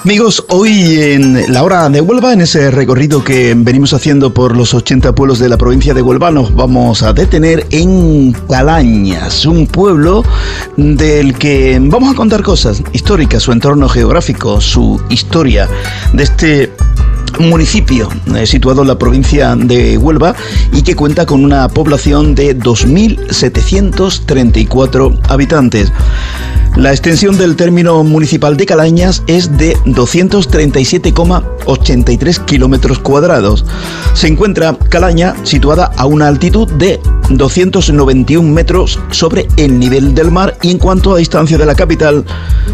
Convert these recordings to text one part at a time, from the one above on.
Amigos, hoy en La Hora de Huelva, en ese recorrido que venimos haciendo por los 80 pueblos de la provincia de Huelva, nos vamos a detener en Calañas, un pueblo del que vamos a contar cosas históricas, su entorno geográfico, su historia de este municipio situado en la provincia de Huelva y que cuenta con una población de 2.734 habitantes. La extensión del término municipal de Calañas es de 237,83 kilómetros cuadrados. Se encuentra Calaña situada a una altitud de 291 metros sobre el nivel del mar y en cuanto a distancia de la capital,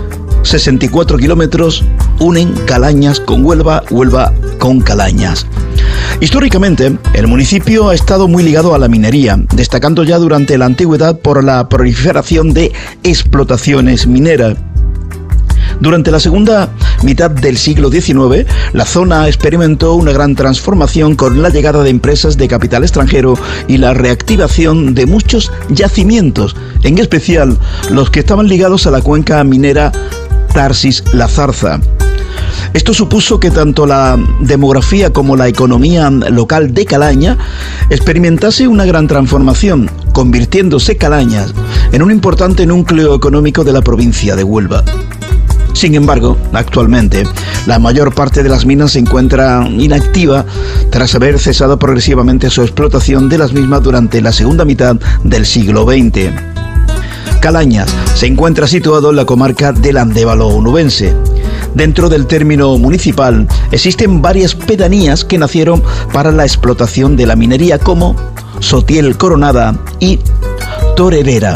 64 kilómetros unen Calañas con Huelva, Huelva con Calañas. Históricamente, el municipio ha estado muy ligado a la minería, destacando ya durante la antigüedad por la proliferación de explotaciones mineras. Durante la segunda mitad del siglo XIX, la zona experimentó una gran transformación con la llegada de empresas de capital extranjero y la reactivación de muchos yacimientos, en especial los que estaban ligados a la cuenca minera Tarsis-La Zarza. Esto supuso que tanto la demografía como la economía local de Calaña experimentase una gran transformación, convirtiéndose Calañas en un importante núcleo económico de la provincia de Huelva. Sin embargo, actualmente, la mayor parte de las minas se encuentra inactiva tras haber cesado progresivamente su explotación de las mismas durante la segunda mitad del siglo XX. Calañas se encuentra situado en la comarca del Andévalo onubense. Dentro del término municipal existen varias pedanías que nacieron para la explotación de la minería como Sotiel Coronada y Torerera.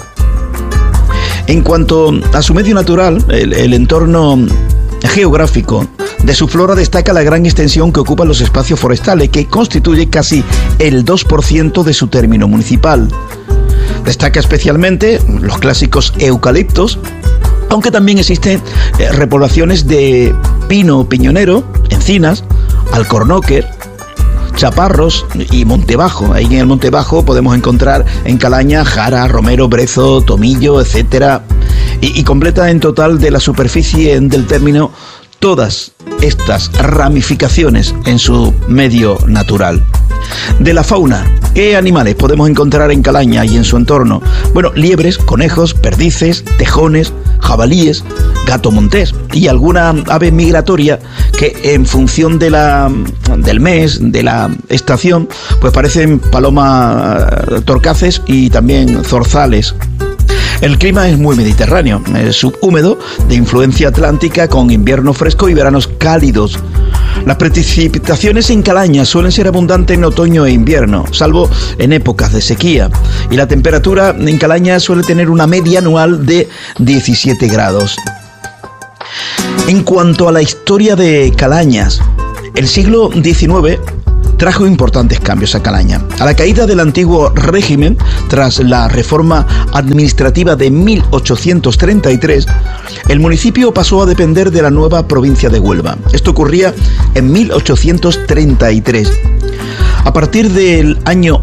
En cuanto a su medio natural, el entorno geográfico de su flora destaca la gran extensión que ocupan los espacios forestales, que constituye casi el 2% de su término municipal. Destaca especialmente los clásicos eucaliptos, aunque también existen repoblaciones de pino piñonero, encinas, alcornoque, chaparros y montebajo. Ahí en el montebajo podemos encontrar en Calaña jara, romero, brezo, tomillo, etcétera, y completa en total de la superficie del término todas estas ramificaciones en su medio natural. De la fauna, ¿qué animales podemos encontrar en Calaña y en su entorno? Bueno, liebres, conejos, perdices, tejones, jabalíes, gato montés y alguna ave migratoria que en función de del mes, de la estación, pues parecen paloma torcaces y también zorzales. El clima es muy mediterráneo, subhúmedo, de influencia atlántica, con invierno fresco y veranos cálidos. Las precipitaciones en Calaña suelen ser abundantes en otoño e invierno, salvo en épocas de sequía, y la temperatura en Calaña suele tener una media anual de 17 grados. En cuanto a la historia de Calañas, el siglo XIX trajo importantes cambios a Calaña. A la caída del antiguo régimen, tras la reforma administrativa de 1833, el municipio pasó a depender de la nueva provincia de Huelva. Esto ocurría en 1833. A partir del año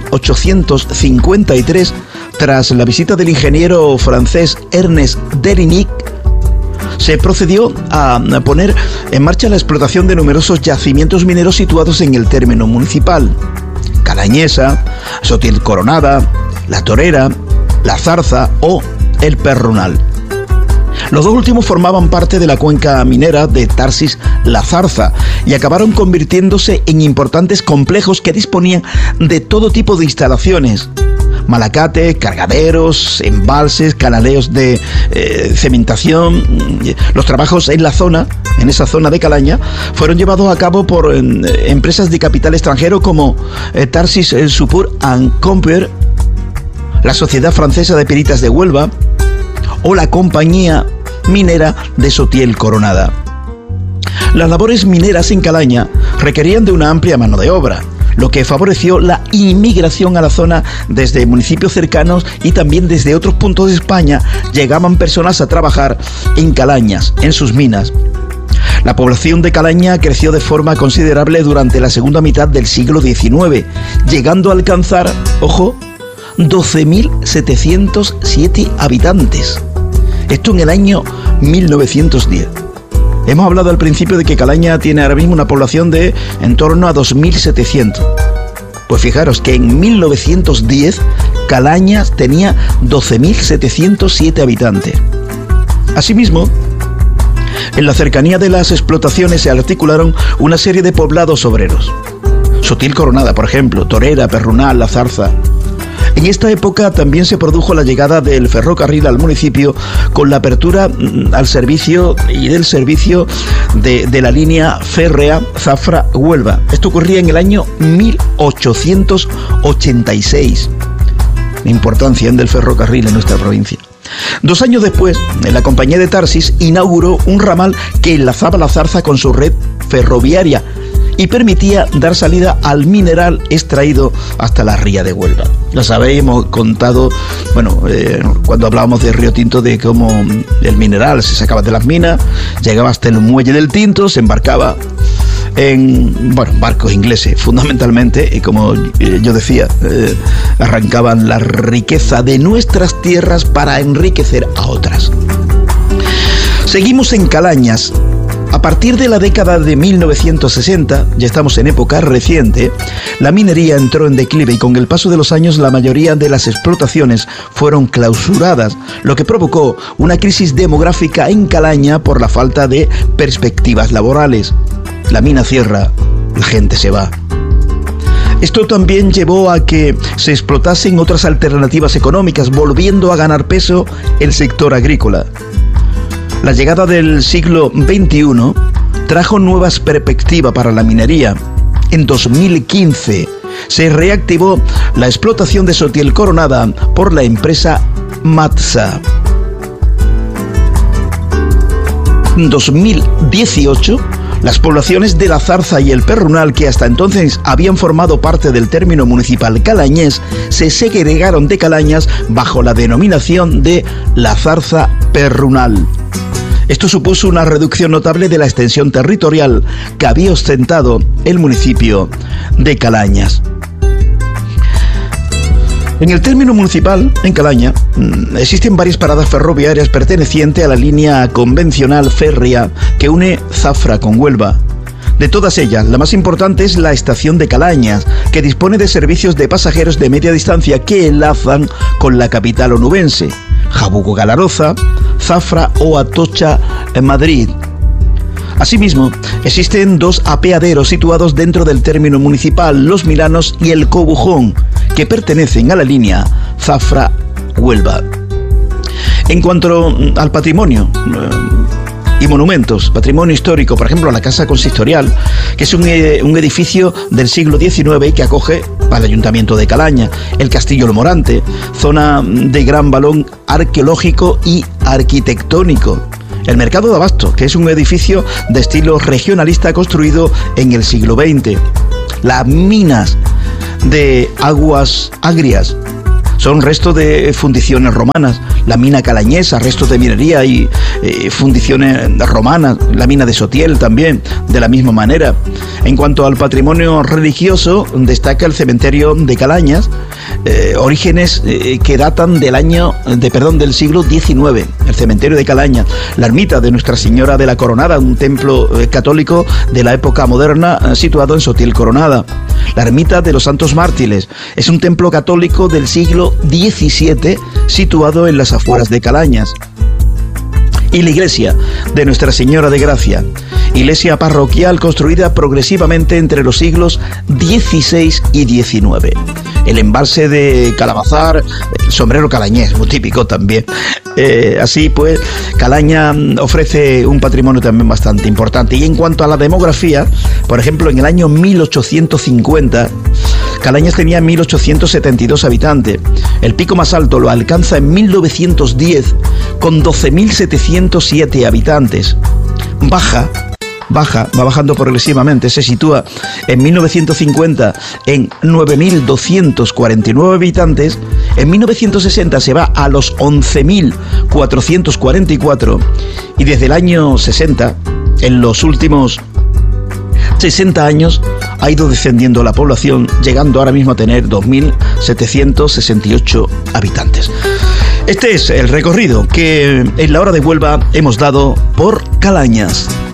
1853, tras la visita del ingeniero francés Ernest Derinic, se procedió a poner en marcha la explotación de numerosos yacimientos mineros situados en el término municipal: Calañesa, Sotiel Coronada, La Torera, La Zarza o El Perronal. Los dos últimos formaban parte de la cuenca minera de Tarsis-La Zarza y acabaron convirtiéndose en importantes complejos que disponían de todo tipo de instalaciones: malacate, cargaderos, embalses, canaleos de cementación. Los trabajos en esa zona de Calaña, fueron llevados a cabo por empresas de capital extranjero como Tarsis Support & Compère, la Sociedad Francesa de Peritas de Huelva o la Compañía Minera de Sotiel Coronada. Las labores mineras en Calaña requerían de una amplia mano de obra, lo que favoreció la inmigración a la zona desde municipios cercanos y también desde otros puntos de España. Llegaban personas a trabajar en Calañas, en sus minas. La población de Calaña creció de forma considerable durante la segunda mitad del siglo XIX, llegando a alcanzar, ojo, 12.707 habitantes. Esto en el año 1910. Hemos hablado al principio de que Calaña tiene ahora mismo una población de en torno a 2.700. Pues fijaros que en 1910 Calaña tenía 12.707 habitantes. Asimismo, en la cercanía de las explotaciones se articularon una serie de poblados obreros. Sotil Coronada, por ejemplo, Torera, Perrunal, La Zarza. En esta época también se produjo la llegada del ferrocarril al municipio con la apertura al servicio y del servicio de la línea férrea Zafra-Huelva. Esto ocurría en el año 1886. La importancia del ferrocarril en nuestra provincia. 2 años después, la compañía de Tarsis inauguró un ramal que enlazaba La Zarza con su red ferroviaria y permitía dar salida al mineral extraído hasta la ría de Huelva. Lo sabéis, hemos contado, cuando hablábamos de Río Tinto, de cómo el mineral se sacaba de las minas, llegaba hasta el muelle del Tinto, se embarcaba en barcos ingleses fundamentalmente, y como yo decía, arrancaban la riqueza de nuestras tierras para enriquecer a otras. Seguimos en Calañas. A partir de la década de 1960, ya estamos en época reciente, la minería entró en declive y con el paso de los años la mayoría de las explotaciones fueron clausuradas, lo que provocó una crisis demográfica en Calaña por la falta de perspectivas laborales. La mina cierra, la gente se va. Esto también llevó a que se explotasen otras alternativas económicas, volviendo a ganar peso el sector agrícola. La llegada del siglo XXI trajo nuevas perspectivas para la minería. En 2015 se reactivó la explotación de Sotil Coronada por la empresa Matsa. En 2018, las poblaciones de La Zarza y el Perrunal, que hasta entonces habían formado parte del término municipal calañés, se segregaron de Calañas bajo la denominación de La Zarza Perrunal. Esto supuso una reducción notable de la extensión territorial que había ostentado el municipio de Calañas. En el término municipal, en Calaña, existen varias paradas ferroviarias pertenecientes a la línea convencional férrea que une Zafra con Huelva. De todas ellas, la más importante es la estación de Calañas, que dispone de servicios de pasajeros de media distancia que enlazan con la capital onubense, Jabugo-Galaroza, Zafra o Atocha en Madrid. Asimismo, existen 2 apeaderos situados dentro del término municipal, Los Milanos y El Cobujón, que pertenecen a la línea Zafra-Huelva. En cuanto al patrimonio y monumentos, patrimonio histórico, por ejemplo, la Casa Consistorial, que es un edificio del siglo XIX que acoge al Ayuntamiento de Calaña, el Castillo El Morante, zona de gran valor arqueológico y arquitectónico. El Mercado de Abasto, que es un edificio de estilo regionalista construido en el siglo XX. Las minas de Aguas Agrias son restos de fundiciones romanas. La mina calañesa, restos de minería y fundiciones romanas. La mina de Sotiel también, de la misma manera. En cuanto al patrimonio religioso, destaca el cementerio de Calañas, orígenes que datan del siglo XIX, el cementerio de Calañas. La ermita de Nuestra Señora de la Coronada, un templo católico de la época moderna situado en Sotil Coronada. La ermita de los Santos Mártires es un templo católico del siglo XVII situado en las afueras de Calañas. Y la iglesia de Nuestra Señora de Gracia, iglesia parroquial construida progresivamente entre los siglos XVI y XIX. El embalse de Calabazar, el sombrero calañés, muy típico también. Así pues, Calaña ofrece un patrimonio también bastante importante. Y en cuanto a la demografía, por ejemplo, en el año 1850, Calañas tenía 1.872 habitantes. El pico más alto lo alcanza en 1910, con 12.707 habitantes. Va bajando progresivamente, se sitúa en 1950 en 9.249 habitantes, en 1960 se va a los 11.444 y desde el año 60, en los últimos 60 años, ha ido descendiendo la población, llegando ahora mismo a tener 2.768 habitantes. Este es el recorrido que en La Hora de Huelva hemos dado por Calañas.